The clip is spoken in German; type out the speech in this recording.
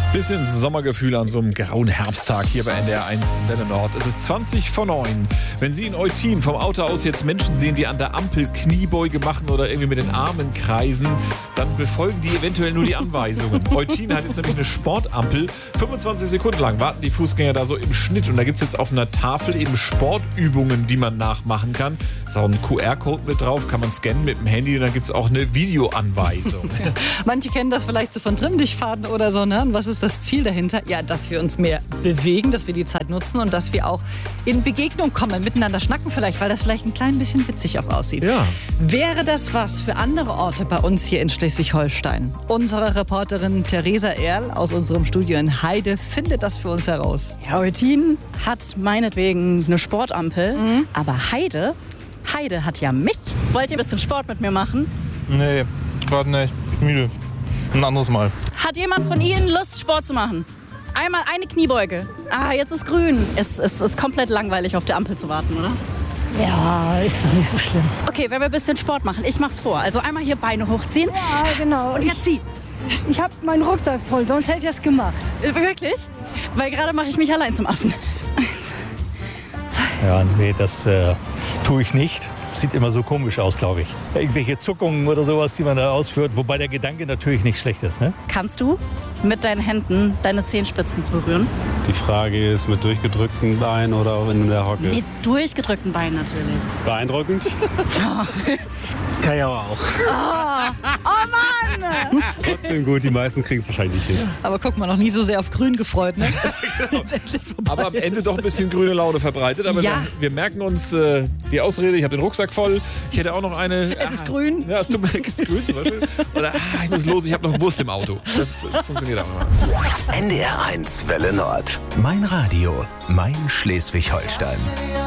Bisschen Sommergefühl an so einem grauen Herbsttag hier bei NDR 1 Welle Nord. Es ist 20:09. Wenn Sie in Eutin vom Auto aus jetzt Menschen sehen, die an der Ampel Kniebeuge machen oder irgendwie mit den Armen kreisen, dann befolgen die eventuell nur die Anweisungen. Eutin hat jetzt nämlich eine Sportampel. 25 Sekunden lang warten die Fußgänger da so im Schnitt. Und da gibt es jetzt auf einer Tafel eben Sportübungen, die man nachmachen kann. Ist auch ein QR-Code mit drauf, kann man scannen mit dem Handy. Und dann gibt es auch eine Videoanweisung. Manche kennen das vielleicht so von Trimm-Dich-Fahrten oder so, ne? Und was ist das Ziel dahinter? Ja, dass wir uns mehr bewegen, dass wir die Zeit nutzen und dass wir auch in Begegnung kommen, miteinander schnacken vielleicht, weil das vielleicht ein klein bisschen witzig auch aussieht. Ja. Wäre das was für andere Orte bei uns hier in Schleswig-Holstein? Unsere Reporterin Theresa Erl aus unserem Studio in Heide findet das für uns heraus. Ja, Eutin hat meinetwegen eine Sportampel, aber Heide hat ja mich. Wollt ihr ein bisschen Sport mit mir machen? Nee, gerade nicht. Ich bin müde. Ein anderes Mal. Hat jemand von Ihnen Lust, Sport zu machen? Einmal eine Kniebeuge. Ah, jetzt ist grün. Es ist komplett langweilig, auf der Ampel zu warten, oder? Ja, ist doch nicht so schlimm. Okay, wenn wir ein bisschen Sport machen. Ich mach's vor. Also einmal hier Beine hochziehen. Ja, genau. Und jetzt zieh. Ich habe meinen Rucksack voll, sonst hätte ich das gemacht. Wirklich? Weil gerade mache ich mich allein zum Affen. Ja, nee, das tue ich nicht. Sieht immer so komisch aus, glaube ich. Irgendwelche Zuckungen oder sowas, die man da ausführt. Wobei der Gedanke natürlich nicht schlecht ist, ne? Kannst du mit deinen Händen deine Zehenspitzen berühren? Die Frage ist, mit durchgedrückten Beinen oder in der Hocke? Mit durchgedrückten Beinen natürlich. Beeindruckend? Kann ich aber auch. Oh Mann! Trotzdem gut, die meisten kriegen es wahrscheinlich nicht hin. Aber guck mal, noch nie so sehr auf grün gefreut, ne? Jetzt endlich vorbei. Aber am Ende doch ein bisschen grüne Laune verbreitet. Aber Ja. wir merken uns die Ausrede, ich habe den Rucksack voll. Ich hätte auch noch eine... Es ist grün. Ja, es tut mir leid, es ist grün zum Beispiel. Oder ich muss los, ich habe noch Wurst im Auto. Das funktioniert auch immer. NDR 1 Welle Nord. Mein Radio, mein Schleswig-Holstein.